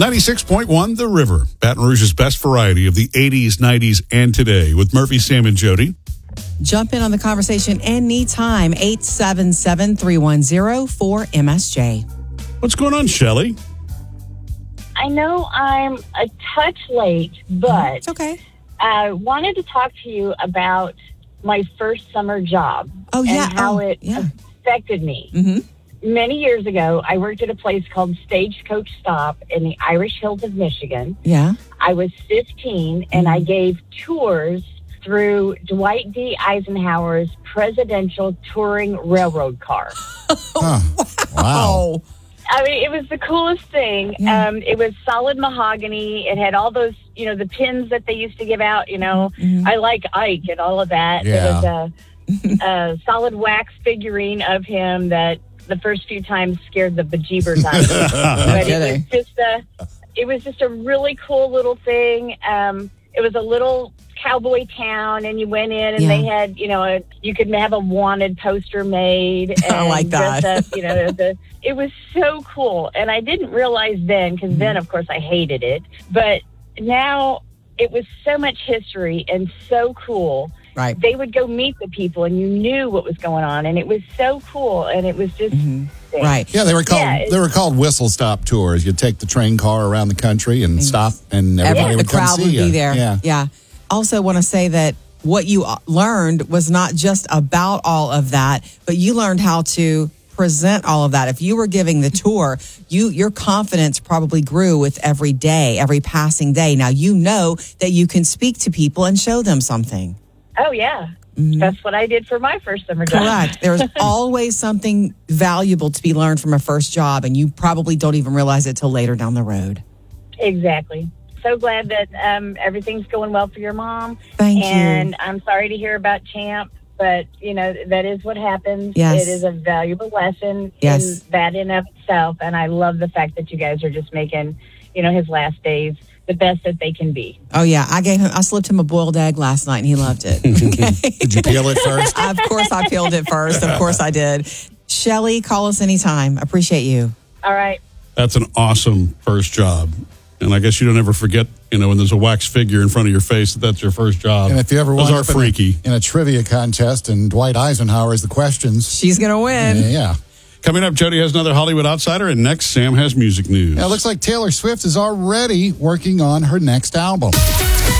96.1 The River, Baton Rouge's best variety of the 80s, 90s, and today with Murphy, Sam, and Jody. Jump in on the conversation anytime. 877-310-4MSJ. What's going on, Shelley? I know I'm a touch late, but It's okay. I wanted to talk to you about my first summer job Oh, yeah. and how it yeah. affected me. Mm-hmm. Many years ago, I worked at a place called Stagecoach Stop in the Irish Hills of Michigan. Yeah. I was 15, and I gave tours through Dwight D. Eisenhower's presidential touring railroad car. Wow. Oh. I mean, it was the coolest thing. Yeah. It was solid mahogany. It had all those, the pins that they used to give out, I like Ike and all of that. Yeah. It was a solid wax figurine of him that the first few times scared the bejeebers out of me. But it was just a really cool little thing. It was a little cowboy town, and you went in and they had, you could have a wanted poster made. And I like that. Dress up, it was so cool. And I didn't realize then, because then, of course, I hated it. But now it was so much history and so cool. Right. They would go meet the people, and you knew what was going on, and it was so cool, and it was just Right. Yeah, they were called whistle stop tours. You'd take the train car around the country and stop, and everybody would the crowd come see would you. be there. Yeah. Also want to say that what you learned was not just about all of that, but you learned how to present all of that. If you were giving the tour, your confidence probably grew with every day, every passing day. Now you know that you can speak to people and show them something. Oh, yeah. That's what I did for my first summer job. Correct. There's always something valuable to be learned from a first job, and you probably don't even realize it till later down the road. Exactly. So glad that everything's going well for your mom. Thank you. And I'm sorry to hear about Champ, but, that is what happens. Yes. It is a valuable lesson Yes. in that in of itself, and I love the fact that you guys are just making, his last days the best that they can be. Oh, yeah. I slipped him a boiled egg last night, and he loved it. Did you peel it first? Of course I peeled it first. Of course I did. Shelley, call us anytime. Appreciate you. All right. That's an awesome first job. And I guess you don't ever forget, when there's a wax figure in front of your face, that's your first job. And if you ever Those wind are up freaky. in a trivia contest and Dwight Eisenhower is the questions. She's going to win. Yeah. Coming up, Jody has another Hollywood Outsider, and next, Sam has music news. Yeah, it looks like Taylor Swift is already working on her next album.